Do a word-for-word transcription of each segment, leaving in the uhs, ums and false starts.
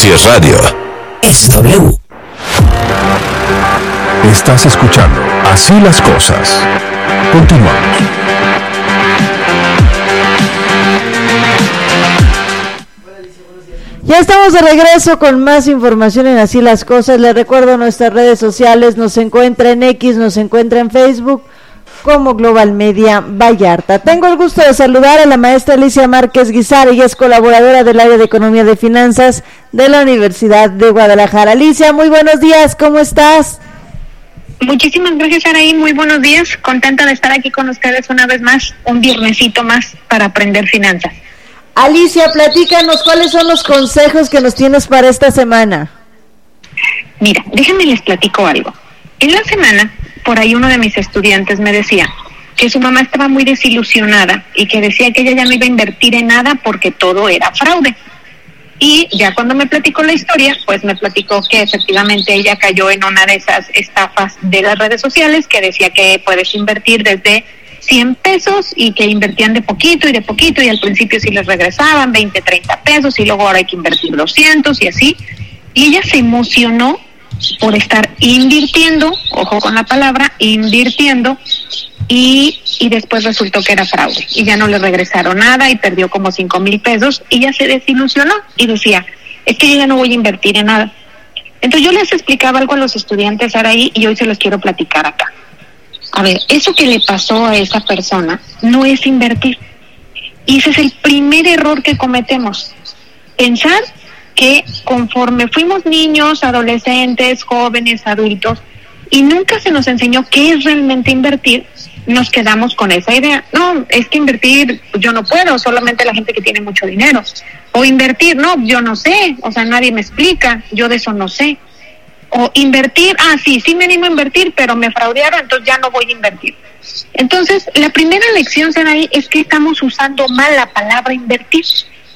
Si es radio, es W. Estás escuchando Así las Cosas. Continuamos. Ya estamos de regreso con más información en Así las Cosas. Les recuerdo nuestras redes sociales, nos encuentra en X, nos encuentra en Facebook como Global Media Vallarta. Tengo el gusto de saludar a la maestra Alicia Márquez Guizar, ella es colaboradora del área de Economía de Finanzas de la Universidad de Guadalajara. Alicia, muy buenos días, ¿cómo estás? Muchísimas gracias, Araí, muy buenos días, contenta de estar aquí con ustedes una vez más, un viernesito más para aprender finanzas. Alicia, platícanos cuáles son los consejos que nos tienes para esta semana. Mira, déjenme les platico algo. En la semana, por ahí uno de mis estudiantes me decía que su mamá estaba muy desilusionada y que decía que ella ya no iba a invertir en nada porque todo era fraude. Y ya cuando me platicó la historia, pues me platicó que efectivamente ella cayó en una de esas estafas de las redes sociales que decía que puedes invertir desde cien pesos y que invertían de poquito y de poquito y al principio sí les regresaban veinte, treinta pesos y luego ahora hay que invertir doscientos y así. Y ella se emocionó por estar invirtiendo, ojo con la palabra, invirtiendo, y, y después resultó que era fraude y ya no le regresaron nada y perdió como cinco mil pesos y ya se desilusionó y decía, es que yo ya no voy a invertir en nada. Entonces yo les explicaba algo a los estudiantes ahora ahí y hoy se los quiero platicar acá. A ver, eso que le pasó a esa persona no es invertir. Y ese es el primer error que cometemos. Pensar que conforme fuimos niños, adolescentes, jóvenes, adultos, y nunca se nos enseñó qué es realmente invertir, nos quedamos con esa idea. No, es que invertir yo no puedo, solamente la gente que tiene mucho dinero. O invertir, no, yo no sé, o sea, nadie me explica, yo de eso no sé. O invertir, ah, sí, sí me animo a invertir, pero me fraudearon, entonces ya no voy a invertir. Entonces, la primera lección, Saraí, es que estamos usando mal la palabra invertir.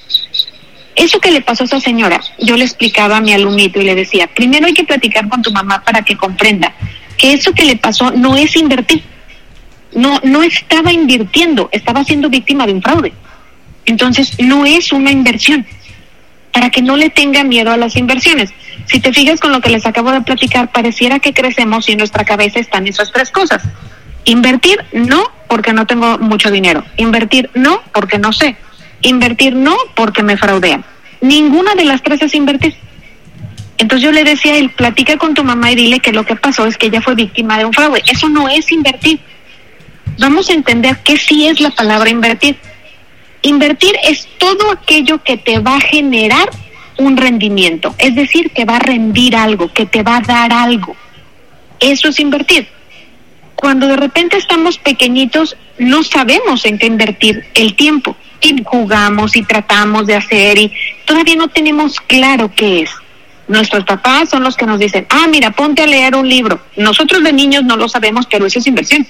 Eso que le pasó a esa señora, yo le explicaba a mi alumnito y le decía, primero hay que platicar con tu mamá para que comprenda que eso que le pasó no es invertir. No, no estaba invirtiendo, estaba siendo víctima de un fraude. Entonces, no es una inversión. Para que no le tenga miedo a las inversiones. Si te fijas con lo que les acabo de platicar, pareciera que crecemos y en nuestra cabeza están esas tres cosas. Invertir, no, porque no tengo mucho dinero. Invertir, no, porque no sé. Invertir, no, porque me fraudean. Ninguna de las tres es invertir. Entonces yo le decía a él, platica con tu mamá y dile que lo que pasó es que ella fue víctima de un fraude. Eso no es invertir. Vamos a entender qué sí es la palabra invertir. Invertir es todo aquello que te va a generar un rendimiento, es decir, que va a rendir algo, que te va a dar algo. Eso es invertir. Cuando de repente estamos pequeñitos, no sabemos en qué invertir el tiempo. Y jugamos y tratamos de hacer y todavía no tenemos claro qué es. Nuestros papás son los que nos dicen, ah, mira, ponte a leer un libro. Nosotros de niños no lo sabemos, pero eso es inversión.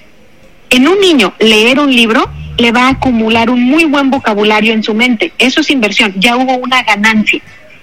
En un niño, leer un libro le va a acumular un muy buen vocabulario en su mente. Eso es inversión, ya hubo una ganancia.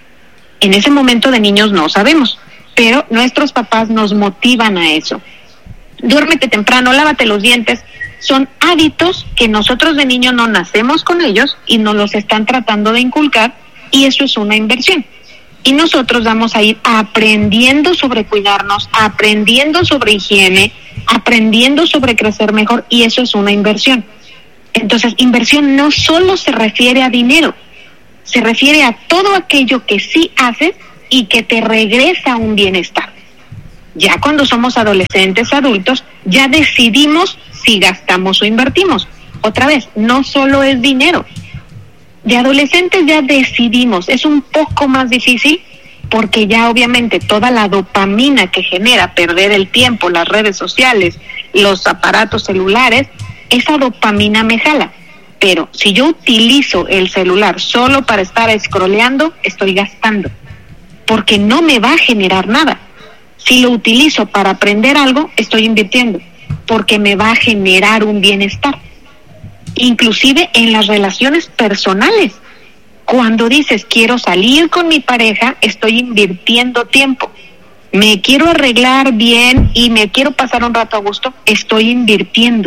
En ese momento de niños no sabemos, pero nuestros papás nos motivan a eso. Duérmete temprano, lávate los dientes. Son hábitos que nosotros de niños no nacemos con ellos y nos los están tratando de inculcar y eso es una inversión. Y nosotros vamos a ir aprendiendo sobre cuidarnos, aprendiendo sobre higiene, aprendiendo sobre crecer mejor y eso es una inversión. Entonces, inversión no solo se refiere a dinero, se refiere a todo aquello que sí haces y que te regresa un bienestar. Ya cuando somos adolescentes, adultos, ya decidimos si gastamos o invertimos. Otra vez, no solo es dinero. De adolescentes ya decidimos, es un poco más difícil porque ya obviamente toda la dopamina que genera perder el tiempo, las redes sociales, los aparatos celulares, esa dopamina me jala. Pero si yo utilizo el celular solo para estar scrolleando, estoy gastando, porque no me va a generar nada. Si lo utilizo para aprender algo, estoy invirtiendo, porque me va a generar un bienestar. Inclusive en las relaciones personales. Cuando dices, quiero salir con mi pareja, estoy invirtiendo tiempo. Me quiero arreglar bien y me quiero pasar un rato a gusto, estoy invirtiendo,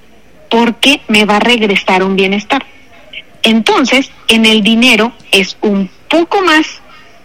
porque me va a regresar un bienestar. Entonces, en el dinero es un poco más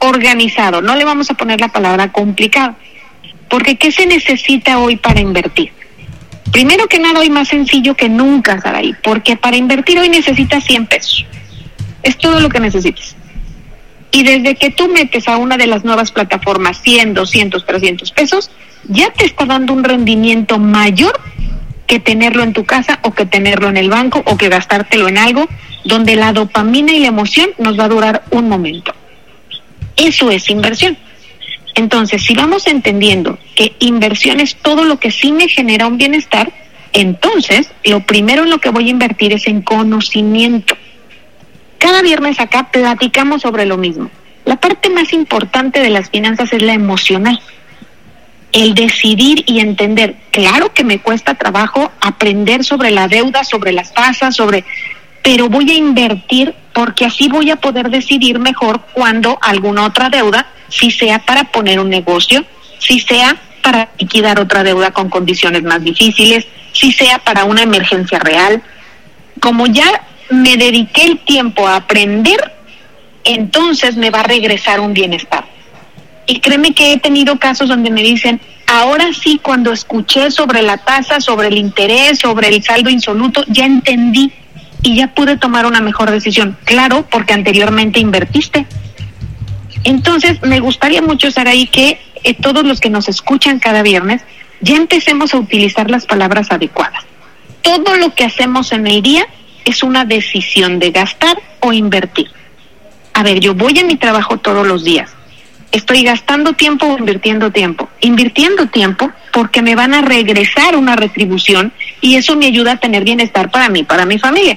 organizado. No le vamos a poner la palabra complicado. Porque ¿qué se necesita hoy para invertir? Primero que nada, hoy más sencillo que nunca, Saraí, porque para invertir hoy necesitas cien pesos. Es todo lo que necesitas. Y desde que tú metes a una de las nuevas plataformas cien, doscientos, trescientos pesos, ya te está dando un rendimiento mayor que tenerlo en tu casa o que tenerlo en el banco o que gastártelo en algo donde la dopamina y la emoción nos va a durar un momento. Eso es inversión. Entonces, si vamos entendiendo que inversión es todo lo que sí me genera un bienestar, entonces lo primero en lo que voy a invertir es en conocimiento. Cada viernes acá platicamos sobre lo mismo. La parte más importante de las finanzas es la emocional. El decidir y entender. Claro que me cuesta trabajo aprender sobre la deuda, sobre las tasas, sobre... pero voy a invertir porque así voy a poder decidir mejor cuando alguna otra deuda, si sea para poner un negocio, si sea para liquidar otra deuda con condiciones más difíciles, si sea para una emergencia real. Como ya me dediqué el tiempo a aprender, entonces me va a regresar un bienestar. Y créeme que he tenido casos donde me dicen, ahora sí, cuando escuché sobre la tasa, sobre el interés, sobre el saldo insoluto, ya entendí y ya pude tomar una mejor decisión. Claro, porque anteriormente invertiste. Entonces, me gustaría mucho, Saraí, que eh, todos los que nos escuchan cada viernes, ya empecemos a utilizar las palabras adecuadas. Todo lo que hacemos en el día es una decisión de gastar o invertir. A ver, yo voy a mi trabajo todos los días. ¿Estoy gastando tiempo o invirtiendo tiempo? Invirtiendo tiempo porque me van a regresar una retribución y eso me ayuda a tener bienestar para mí, para mi familia.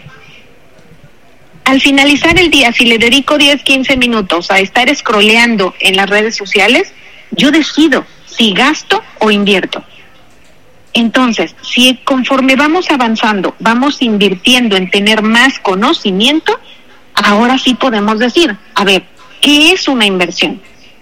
Al finalizar el día, si le dedico diez, quince minutos a estar scrolleando en las redes sociales, yo decido si gasto o invierto. Entonces, si conforme vamos avanzando, vamos invirtiendo en tener más conocimiento, ahora sí podemos decir, a ver, ¿qué es una inversión?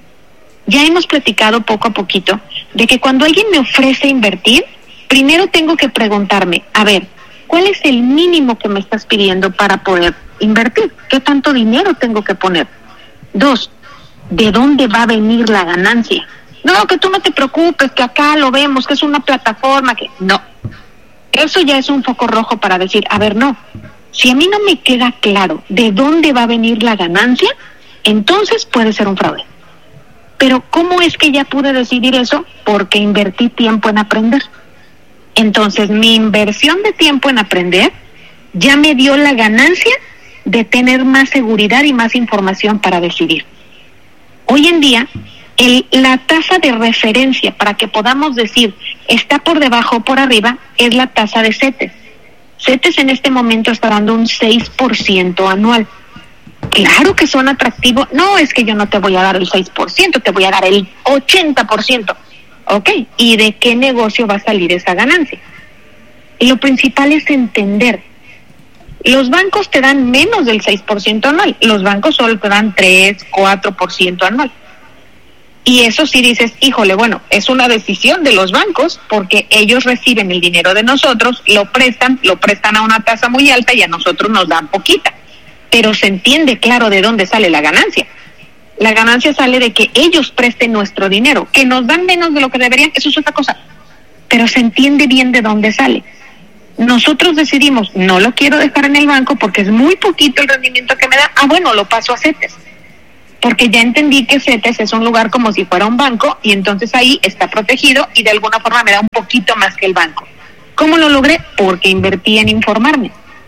Ya hemos platicado poco a poquito de que cuando alguien me ofrece invertir, primero tengo que preguntarme, a ver, ¿cuál es el mínimo que me estás pidiendo para poder invertir? ¿Qué tanto dinero tengo que poner? Dos, ¿de dónde va a venir la ganancia? No, que tú no te preocupes, que acá lo vemos, que es una plataforma, que no. Eso ya es un foco rojo para decir, a ver, no. Si a mí no me queda claro de dónde va a venir la ganancia, entonces puede ser un fraude. Pero ¿cómo es que ya pude decidir eso? Porque invertí tiempo en aprender. Entonces, mi inversión de tiempo en aprender ya me dio la ganancia de tener más seguridad y más información para decidir. Hoy en día, el, la tasa de referencia para que podamos decir está por debajo o por arriba es la tasa de CETES. CETES en este momento está dando un seis por ciento anual. Claro que son atractivos. No, es que yo no te voy a dar el seis por ciento, te voy a dar el ochenta por ciento. Ok, ¿y de qué negocio va a salir esa ganancia? Y lo principal es entender. Los bancos te dan menos del seis por ciento anual. Los bancos solo te dan tres, cuatro por ciento anual. Y eso sí dices, híjole, bueno, es una decisión de los bancos porque ellos reciben el dinero de nosotros, lo prestan, lo prestan a una tasa muy alta y a nosotros nos dan poquita. Pero se entiende claro de dónde sale la ganancia. La ganancia sale de que ellos presten nuestro dinero, que nos dan menos de lo que deberían, eso es otra cosa. Pero se entiende bien de dónde sale. Nosotros decidimos, no lo quiero dejar en el banco porque es muy poquito el rendimiento que me da. Ah, bueno, lo paso a CETES. Porque ya entendí que CETES es un lugar como si fuera un banco y entonces ahí está protegido y de alguna forma me da un poquito más que el banco. ¿Cómo lo logré? Porque invertí en informarme.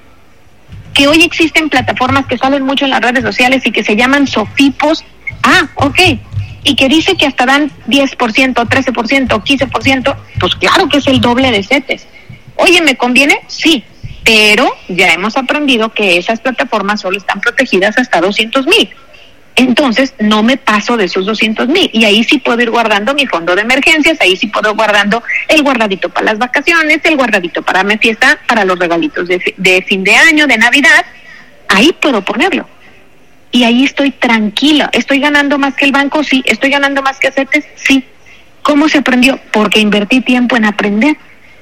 Que hoy existen plataformas que salen mucho en las redes sociales y que se llaman Sofipos. Ah, ok. Y que dice que hasta dan diez por ciento, trece por ciento, quince por ciento. Pues claro que es el doble de CETES. Oye, ¿me conviene? Sí. Pero ya hemos aprendido que esas plataformas solo están protegidas hasta doscientos mil. Entonces, no me paso de esos doscientos mil. Y ahí sí puedo ir guardando mi fondo de emergencias, ahí sí puedo ir guardando el guardadito para las vacaciones, el guardadito para mi fiesta, para los regalitos de, de fin de año, de Navidad. Ahí puedo ponerlo. Y ahí estoy tranquila. ¿Estoy ganando más que el banco? Sí. ¿Estoy ganando más que CETES? Sí. ¿Cómo se aprendió? Porque invertí tiempo en aprender.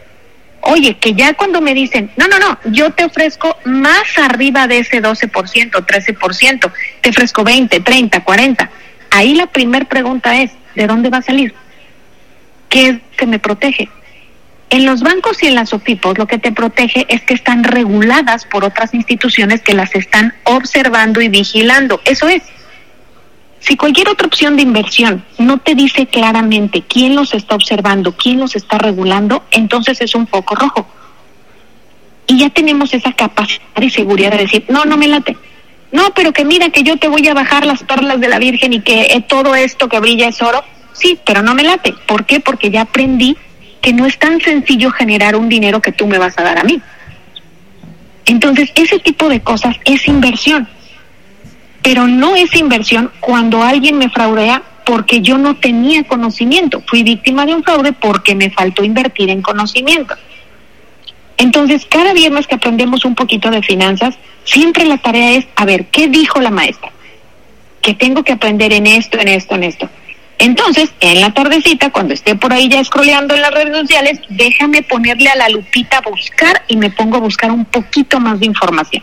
Oye, que ya cuando me dicen, no, no, no, yo te ofrezco más arriba de ese doce por ciento, trece por ciento, te ofrezco veinte, treinta, cuarenta. ahí la primera pregunta es, ¿de dónde va a salir? ¿Qué es que me protege? En los bancos y en las OFIPOS lo que te protege es que están reguladas por otras instituciones que las están observando y vigilando. Eso es. Si cualquier otra opción de inversión no te dice claramente quién los está observando, quién los está regulando, entonces es un foco rojo. Y ya tenemos esa capacidad y seguridad de decir, no, no me late. No, pero que mira que yo te voy a bajar las perlas de la Virgen y que eh, todo esto que brilla es oro. Sí, pero no me late. ¿Por qué? Porque ya aprendí que no es tan sencillo generar un dinero que tú me vas a dar a mí. Entonces, ese tipo de cosas es inversión. Pero no es inversión cuando alguien me fraudea porque yo no tenía conocimiento. Fui víctima de un fraude porque me faltó invertir en conocimiento. Entonces, cada viernes que aprendemos un poquito de finanzas, siempre la tarea es, a ver, ¿qué dijo la maestra? Que tengo que aprender en esto, en esto, en esto. Entonces, en la tardecita, cuando esté por ahí ya scrolleando en las redes sociales, déjame ponerle a la lupita a buscar y me pongo a buscar un poquito más de información.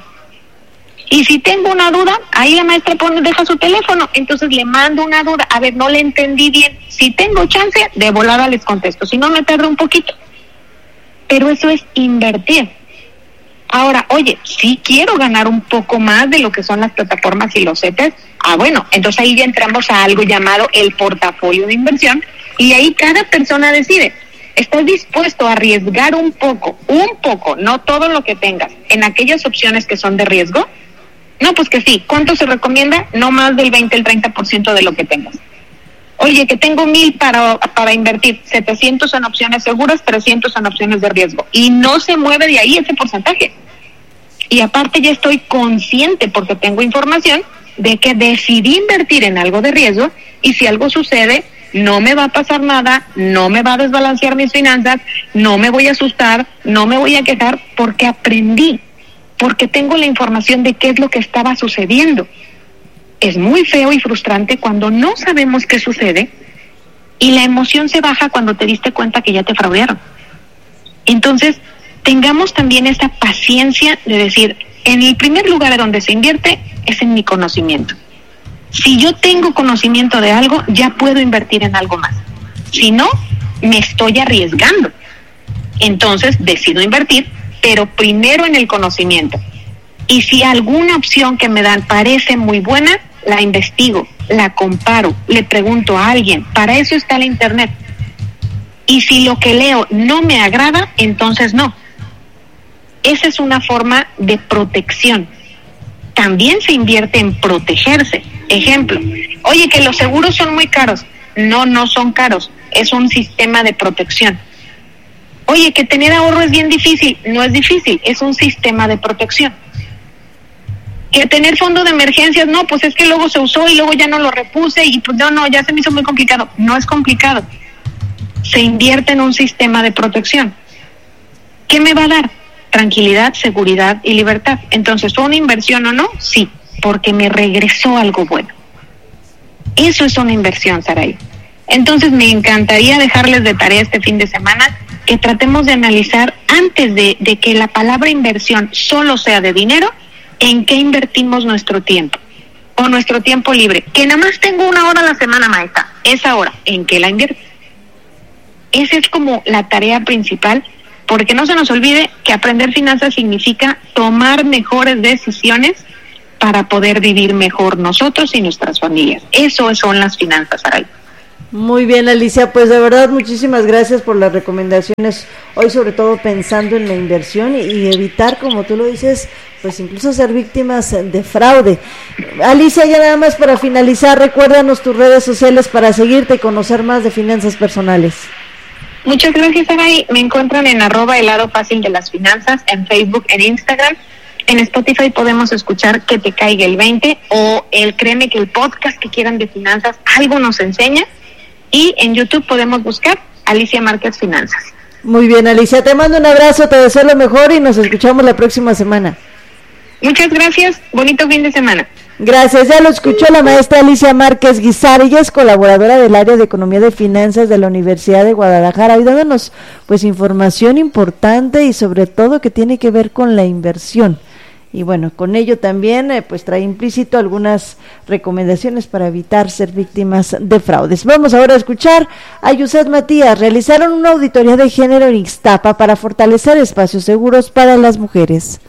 Y si tengo una duda, ahí la maestra pone, deja su teléfono, entonces le mando una duda, a ver, no le entendí bien. Si tengo chance, de volada les contesto, si no me tardo un poquito. Pero eso es invertir. Ahora, oye, si quiero ganar un poco más de lo que son las plataformas y los C E T E S, ah, bueno, entonces ahí ya entramos a algo llamado el portafolio de inversión y ahí cada persona decide, ¿estás dispuesto a arriesgar un poco, un poco, no todo lo que tengas, en aquellas opciones que son de riesgo? No, pues que sí. ¿Cuánto se recomienda? No más del veinte, el treinta por ciento de lo que tengas. Oye, que tengo mil para, para invertir, setecientos en opciones seguras, trescientos en opciones de riesgo. Y no se mueve de ahí ese porcentaje. Y aparte ya estoy consciente, porque tengo información, de que decidí invertir en algo de riesgo y si algo sucede, no me va a pasar nada, no me va a desbalancear mis finanzas, no me voy a asustar, no me voy a quejar, porque aprendí, porque tengo la información de qué es lo que estaba sucediendo. Es muy feo y frustrante cuando no sabemos qué sucede y la emoción se baja cuando te diste cuenta que ya te fraudearon. Entonces, tengamos también esa paciencia de decir, en el primer lugar donde se invierte es en mi conocimiento. Si yo tengo conocimiento de algo, ya puedo invertir en algo más. Si no, me estoy arriesgando. Entonces, decido invertir, pero primero en el conocimiento. Y si alguna opción que me dan parece muy buena, la investigo, la comparo, le pregunto a alguien. Para eso está la internet. Y si lo que leo no me agrada, entonces no. Esa es una forma de protección. También se invierte en protegerse. Ejemplo, oye, que los seguros son muy caros. No, no son caros. Es un sistema de protección. Oye, que tener ahorro es bien difícil. No es difícil, es un sistema de protección. Que tener fondo de emergencias, no, pues es que luego se usó y luego ya no lo repuse y pues no, no, ya se me hizo muy complicado. No es complicado. Se invierte en un sistema de protección. ¿Qué me va a dar? Tranquilidad, seguridad y libertad. Entonces, ¿fue una inversión o no? Sí, porque me regresó algo bueno. Eso es una inversión, Saray. Entonces, me encantaría dejarles de tarea este fin de semana que tratemos de analizar antes de, de que la palabra inversión solo sea de dinero, en qué invertimos nuestro tiempo o nuestro tiempo libre. Que nada más tengo una hora a la semana, maestra. Esa hora, ¿en qué la invierto? Esa es como la tarea principal, porque no se nos olvide que aprender finanzas significa tomar mejores decisiones para poder vivir mejor nosotros y nuestras familias. Eso son las finanzas, Aray. Muy bien, Alicia, pues de verdad muchísimas gracias por las recomendaciones, hoy sobre todo pensando en la inversión y, y evitar, como tú lo dices, pues incluso ser víctimas de fraude. Alicia, ya nada más para finalizar, recuérdanos tus redes sociales para seguirte y conocer más de finanzas personales. Muchas gracias, Aray. Me encuentran en arroba el lado fácil de las finanzas, en Facebook, en Instagram. En Spotify podemos escuchar Que te caiga el veinte o el Créeme que el podcast que quieran de finanzas, algo nos enseña. Y en YouTube podemos buscar Alicia Márquez Finanzas. Muy bien, Alicia, te mando un abrazo, te deseo lo mejor y nos escuchamos la próxima semana. Muchas gracias, bonito fin de semana. Gracias, ya lo escuchó la maestra Alicia Márquez Guizar, ella es colaboradora del área de Economía de Finanzas de la Universidad de Guadalajara, y dándonos pues información importante y sobre todo que tiene que ver con la inversión y bueno, con ello también eh, pues trae implícito algunas recomendaciones para evitar ser víctimas de fraudes. Vamos ahora a escuchar a Yuset Matías. Realizaron una auditoría de género en Ixtapa para fortalecer espacios seguros para las mujeres.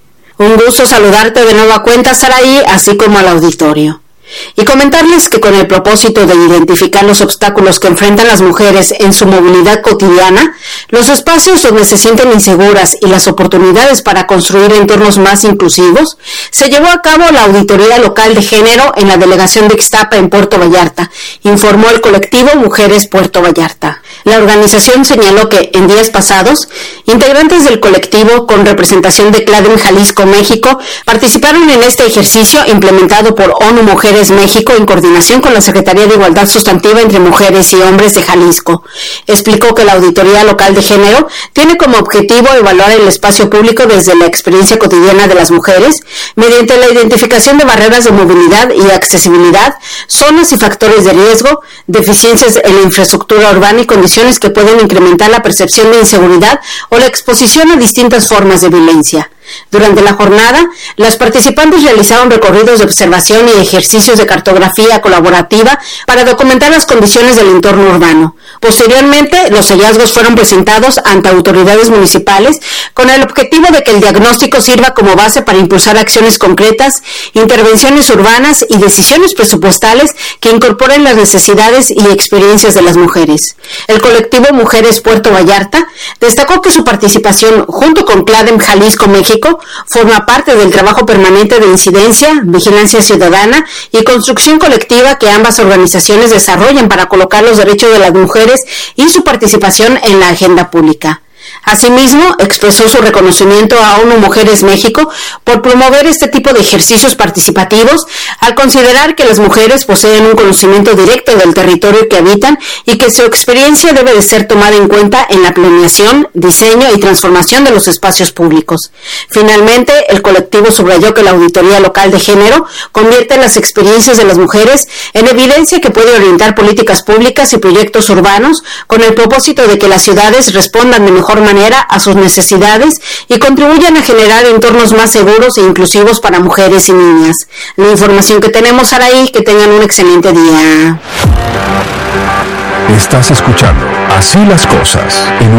Un gusto saludarte de nueva cuenta, Saraí, así como al auditorio. Y comentarles que con el propósito de identificar los obstáculos que enfrentan las mujeres en su movilidad cotidiana, los espacios donde se sienten inseguras y las oportunidades para construir entornos más inclusivos, se llevó a cabo la auditoría local de género en la delegación de Ixtapa en Puerto Vallarta, informó el colectivo Mujeres Puerto Vallarta. La organización señaló que en días pasados, integrantes del colectivo con representación de CLADEM Jalisco México participaron en este ejercicio implementado por ONU Mujeres México en coordinación con la Secretaría de Igualdad Sustantiva entre Mujeres y Hombres de Jalisco. Explicó que la auditoría local de género tiene como objetivo evaluar el espacio público desde la experiencia cotidiana de las mujeres mediante la identificación de barreras de movilidad y accesibilidad, zonas y factores de riesgo, deficiencias en la infraestructura urbana y condiciones que pueden incrementar la percepción de inseguridad o la exposición a distintas formas de violencia. Durante la jornada, las participantes realizaron recorridos de observación y ejercicios de cartografía colaborativa para documentar las condiciones del entorno urbano. Posteriormente, los hallazgos fueron presentados ante autoridades municipales con el objetivo de que el diagnóstico sirva como base para impulsar acciones concretas, intervenciones urbanas y decisiones presupuestales que incorporen las necesidades y experiencias de las mujeres. El colectivo Mujeres Puerto Vallarta destacó que su participación junto con CLADEM Jalisco México forma parte del trabajo permanente de incidencia, vigilancia ciudadana y construcción colectiva que ambas organizaciones desarrollan para colocar los derechos de las mujeres y su participación en la agenda pública. Asimismo, expresó su reconocimiento a ONU Mujeres México por promover este tipo de ejercicios participativos al considerar que las mujeres poseen un conocimiento directo del territorio que habitan y que su experiencia debe de ser tomada en cuenta en la planeación, diseño y transformación de los espacios públicos. Finalmente, el colectivo subrayó que la auditoría local de género convierte las experiencias de las mujeres en evidencia que puede orientar políticas públicas y proyectos urbanos con el propósito de que las ciudades respondan de mejor manera a sus necesidades y contribuyan a generar entornos más seguros e inclusivos para mujeres y niñas. La información que tenemos ahora ahí, que tengan un excelente día. Estás escuchando Así las Cosas en